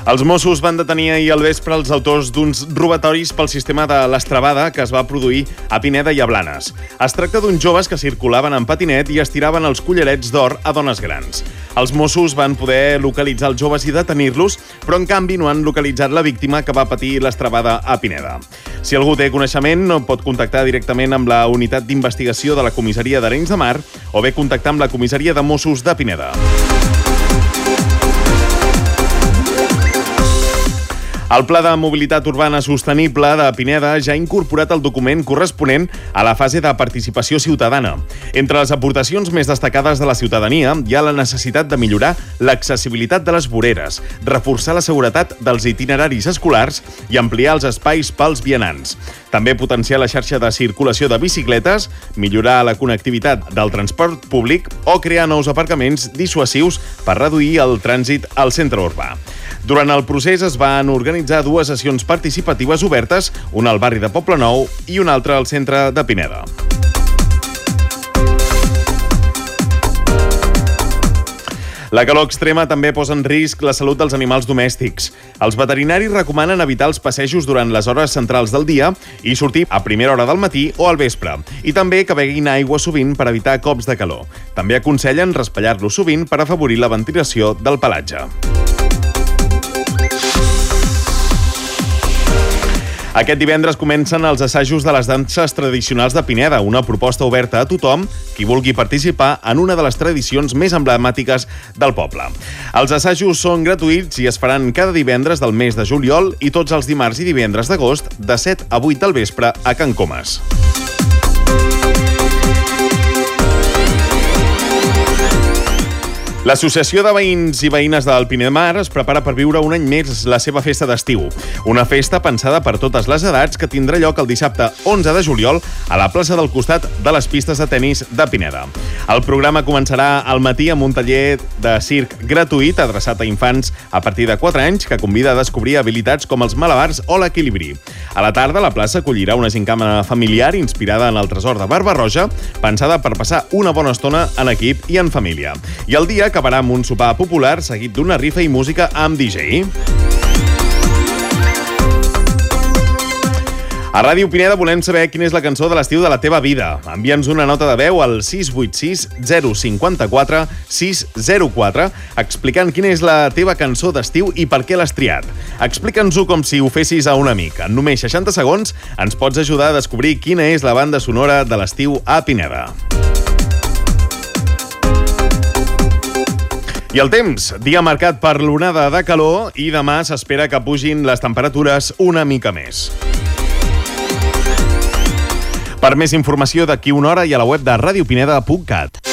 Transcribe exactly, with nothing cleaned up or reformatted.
Els Mossos van detenir ahir al vespre els autors d'uns robatoris pel sistema de l'estrabada que es va produir a Pineda i a Blanes. Es tracta d'uns joves que circulaven en patinet i estiraven els collarets d'or a dones grans. Els Mossos van poder localitzar els joves i detenir-los, però en canvi no han localitzat la víctima que va patir l'estrabada a Pineda. Si algú té coneixement, pot contactar directament amb la unitat d'investigació de la comissaria d'Arenys de Mar o bé contactar amb la comissaria de Mossos de Pineda. El Pla de Mobilitat Urbana Sostenible de Pineda ja ha incorporat el document corresponent a la fase de participació ciutadana. Entre les aportacions més destacades de la ciutadania hi ha la necessitat de millorar l'accessibilitat de les voreres, reforçar la seguretat dels itineraris escolars i ampliar els espais pels vianants. També potenciar la xarxa de circulació de bicicletes, millorar la connectivitat del transport públic o crear nous aparcaments dissuasius per reduir el trànsit al centre urbà. Durant el procés es van organitzar dues sessions participatives obertes, una al barri de Poblenou i una altra al centre de Pineda. La calor extrema també posa en risc la salut dels animals domèstics. Els veterinaris recomanen evitar els passejos durant les hores centrals del dia i sortir a primera hora del matí o al vespre. I també que beguin aigua sovint per evitar cops de calor. També aconsellen raspallar-los sovint per afavorir la ventilació del pelatge. Aquest divendres comencen els assajos de les danses tradicionals de Pineda, una proposta oberta a tothom qui vulgui participar en una de les tradicions més emblemàtiques del poble. Els assajos són gratuïts i es faran cada divendres del mes de juliol i tots els dimarts i divendres d'agost de set a vuit del vespre a Can Comas. L'Associació de Veïns i Veïnes del Pineda de Mar es prepara per viure un any més la seva festa d'estiu. Una festa pensada per totes les edats que tindrà lloc el dissabte onze de juliol a la plaça del costat de les pistes de tenis de Pineda. El programa començarà al matí amb un taller de circ gratuït adreçat a infants a partir de quatre anys que convida a descobrir habilitats com els malabars o l'equilibri. A la tarda, la plaça acollirà una gincama familiar inspirada en el tresor de Barba-roja, pensada per passar una bona estona en equip i en família. I el dia acabarà amb un sopar popular seguit d'una rifa i música amb D J. A Ràdio Pineda volem saber quina és la cançó de l'estiu de la teva vida. Envia'ns una nota de veu al sis vuit sis zero cinc quatre sis zero quatre explicant quina és la teva cançó d'estiu i per què l'has triat. Explica'ns-ho com si ho fessis a un amic. En només seixanta segons ens pots ajudar a descobrir quina és la banda sonora de l'estiu a Pineda. I el temps, dia marcat per l'onada de calor i demà s'espera que pugin les temperatures una mica més. Per més informació d'aquí una hora i a la web de radiopineda punt cat.